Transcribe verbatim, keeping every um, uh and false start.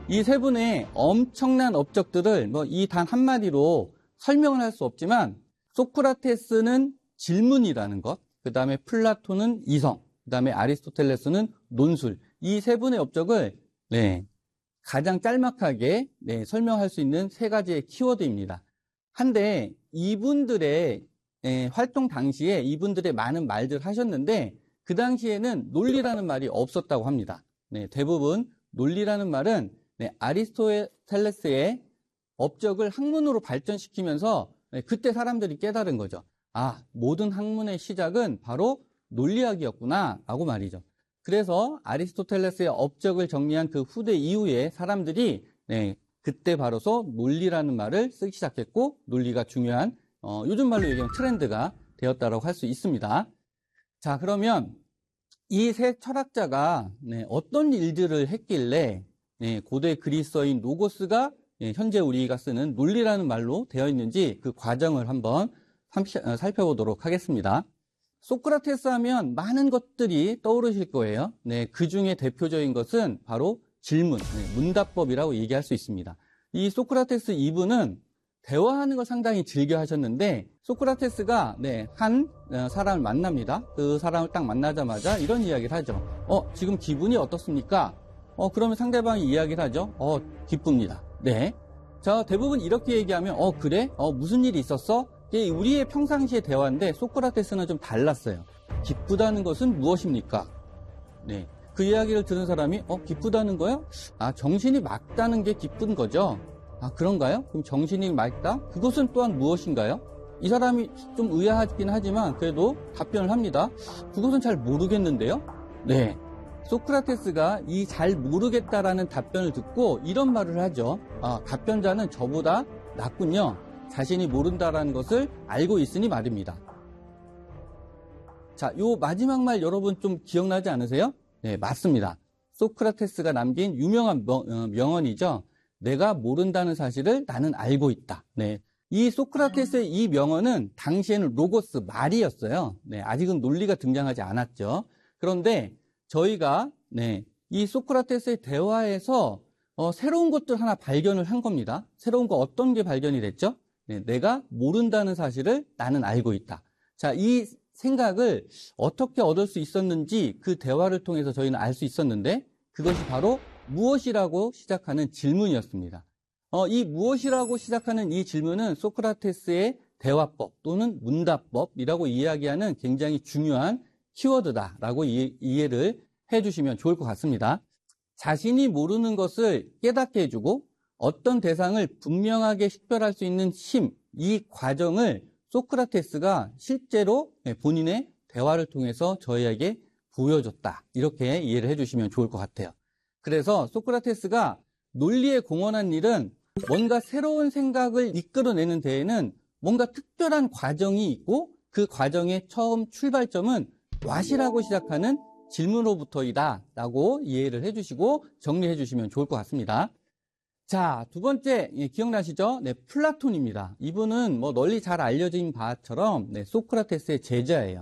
이 세 분의 엄청난 업적들을 뭐 이 단 한마디로 설명을 할 수 없지만 소크라테스는 질문이라는 것, 그 다음에 플라톤은 이성, 그 다음에 아리스토텔레스는 논술, 이 세 분의 업적을 네, 가장 짤막하게 네, 설명할 수 있는 세 가지의 키워드입니다. 한데 이분들의 예, 활동 당시에 이분들의 많은 말들 하셨는데 그 당시에는 논리라는 말이 없었다고 합니다. 네, 대부분 논리라는 말은 네, 아리스토텔레스의 업적을 학문으로 발전시키면서 네, 그때 사람들이 깨달은 거죠. 아, 모든 학문의 시작은 바로 논리학이었구나 라고 말이죠. 그래서 아리스토텔레스의 업적을 정리한 그 후대 이후에 사람들이 네, 그때 바로서 논리라는 말을 쓰기 시작했고 논리가 중요한 어, 요즘 말로 얘기하면 트렌드가 되었다고 할 수 있습니다. 자, 그러면 이 세 철학자가 네, 어떤 일들을 했길래 네, 고대 그리스어인 로고스가 네, 현재 우리가 쓰는 논리라는 말로 되어 있는지 그 과정을 한번 살펴보도록 하겠습니다. 소크라테스 하면 많은 것들이 떠오르실 거예요. 네, 그 중에 대표적인 것은 바로 질문, 네, 문답법이라고 얘기할 수 있습니다. 이 소크라테스 이분은 대화하는 걸 상당히 즐겨 하셨는데 소크라테스가 네, 한 사람을 만납니다. 그 사람을 딱 만나자마자 이런 이야기를 하죠. 어, 지금 기분이 어떻습니까? 어, 그러면 상대방이 이야기를 하죠. 어, 기쁩니다. 네. 자, 대부분 이렇게 얘기하면 어, 그래? 어, 무슨 일이 있었어? 이게 우리의 평상시의 대화인데 소크라테스는 좀 달랐어요. 기쁘다는 것은 무엇입니까? 네. 그 이야기를 들은 사람이 어, 기쁘다는 거요? 아, 정신이 맑다는 게 기쁜 거죠. 아, 그런가요? 그럼 정신이 맑다? 그것은 또한 무엇인가요? 이 사람이 좀 의아하긴 하지만 그래도 답변을 합니다. 그것은 잘 모르겠는데요? 네. 소크라테스가 이 잘 모르겠다라는 답변을 듣고 이런 말을 하죠. 아, 답변자는 저보다 낫군요. 자신이 모른다라는 것을 알고 있으니 말입니다. 자, 요 마지막 말 여러분 좀 기억나지 않으세요? 네, 맞습니다. 소크라테스가 남긴 유명한 명언이죠. 내가 모른다는 사실을 나는 알고 있다. 네. 이 소크라테스의 이 명언은 당시에는 로고스, 말이었어요. 네, 아직은 논리가 등장하지 않았죠. 그런데 저희가 네, 이 소크라테스의 대화에서 어, 새로운 것들 하나 발견을 한 겁니다. 새로운 거 어떤 게 발견이 됐죠? 네, 내가 모른다는 사실을 나는 알고 있다. 자, 이 생각을 어떻게 얻을 수 있었는지 그 대화를 통해서 저희는 알 수 있었는데 그것이 바로 무엇이라고 시작하는 질문이었습니다. 어, 이 무엇이라고 시작하는 이 질문은 소크라테스의 대화법 또는 문답법이라고 이야기하는 굉장히 중요한 키워드다라고 이, 이해를 해주시면 좋을 것 같습니다. 자신이 모르는 것을 깨닫게 해주고 어떤 대상을 분명하게 식별할 수 있는 심, 이 과정을 소크라테스가 실제로 본인의 대화를 통해서 저희에게 보여줬다. 이렇게 이해를 해주시면 좋을 것 같아요. 그래서 소크라테스가 논리에 공헌한 일은 뭔가 새로운 생각을 이끌어내는 데에는 뭔가 특별한 과정이 있고 그 과정의 처음 출발점은 왓이라고 시작하는 질문으로부터이다 라고 이해를 해주시고 정리해 주시면 좋을 것 같습니다. 자, 두 번째 예, 기억나시죠? 네, 플라톤입니다. 이분은 뭐 널리 잘 알려진 바처럼 네, 소크라테스의 제자예요.